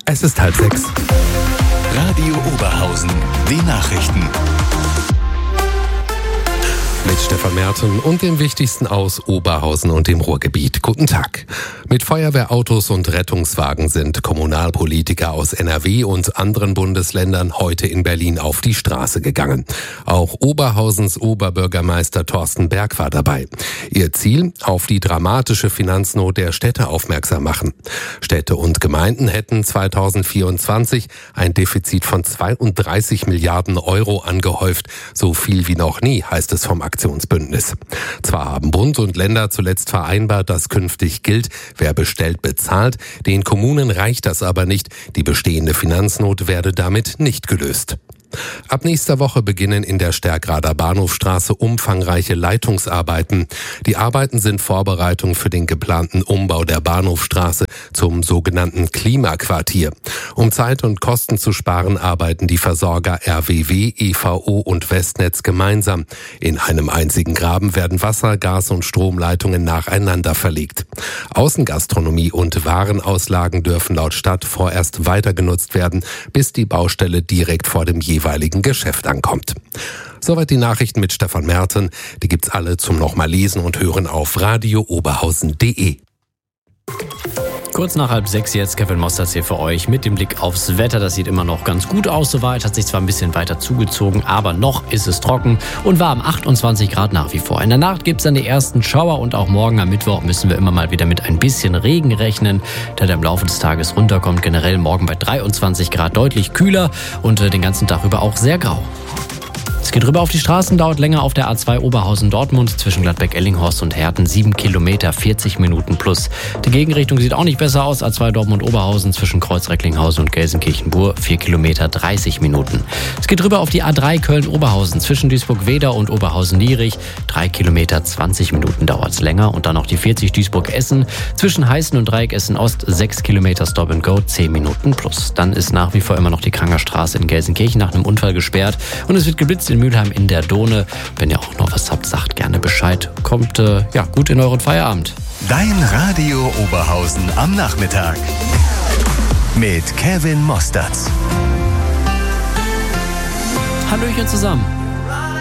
Es ist 5:30. Radio Oberhausen, die Nachrichten. Mit Stefan Merten und dem Wichtigsten aus Oberhausen und dem Ruhrgebiet. Guten Tag. Mit Feuerwehrautos und Rettungswagen sind Kommunalpolitiker aus NRW und anderen Bundesländern heute in Berlin auf die Straße gegangen. Auch Oberhausens Oberbürgermeister Thorsten Berg war dabei. Ihr Ziel: auf die dramatische Finanznot der Städte aufmerksam machen. Städte und Gemeinden hätten 2024 ein Defizit von 32 Milliarden Euro angehäuft. So viel wie noch nie, heißt es vom Aktionsbündnis. Zwar haben Bund und Länder zuletzt vereinbart, dass künftig gilt, wer bestellt, bezahlt. Den Kommunen reicht das aber nicht. Die bestehende Finanznot werde damit nicht gelöst. Ab nächster Woche beginnen in der Stärkrader Bahnhofstraße umfangreiche Leitungsarbeiten. Die Arbeiten sind Vorbereitung für den geplanten Umbau der Bahnhofstraße zum sogenannten Klimaquartier. Um Zeit und Kosten zu sparen, arbeiten die Versorger RWW, EVO und Westnetz gemeinsam. In einem einzigen Graben werden Wasser-, Gas- und Stromleitungen nacheinander verlegt. Außengastronomie und Warenauslagen dürfen laut Stadt vorerst weiter genutzt werden, bis die Baustelle direkt vor dem jeweiligen Geschäft ankommt. Soweit die Nachrichten mit Stefan Merten. Die gibt's alle zum nochmal lesen und hören auf radiooberhausen.de. Kurz nach 5:30 jetzt Kevin Mosterz hier für euch mit dem Blick aufs Wetter. Das sieht immer noch ganz gut aus soweit, hat sich zwar ein bisschen weiter zugezogen, aber noch ist es trocken und warm, 28 Grad nach wie vor. In der Nacht gibt es dann die ersten Schauer und auch morgen am Mittwoch müssen wir immer mal wieder mit ein bisschen Regen rechnen, der im Laufe des Tages runterkommt. Generell morgen bei 23 Grad deutlich kühler und den ganzen Tag über auch sehr grau. Es geht rüber auf die Straßen, dauert länger auf der A2 Oberhausen-Dortmund zwischen Gladbeck-Ellinghorst und Herten, 7 Kilometer, 40 Minuten plus. Die Gegenrichtung sieht auch nicht besser aus, A2 Dortmund-Oberhausen zwischen Kreuz-Recklinghausen und Gelsenkirchen-Bur, 4 Kilometer, 30 Minuten. Es geht rüber auf die A3 Köln-Oberhausen zwischen Duisburg-Weder und Oberhausen-Lierich, 3 Kilometer, 20 Minuten dauert es länger. Und dann noch die 40 Duisburg-Essen zwischen Heißen und Dreieck Essen-Ost, 6 Kilometer Stop and Go, 10 Minuten plus. Dann ist nach wie vor immer noch die Krangerstraße in Gelsenkirchen nach einem Unfall gesperrt und es wird geblitzt in Mülheim in der Dohne. Wenn ihr auch noch was habt, sagt gerne Bescheid. Kommt gut in euren Feierabend. Dein Radio Oberhausen am Nachmittag mit Kevin Mosterz. Hallöchen zusammen.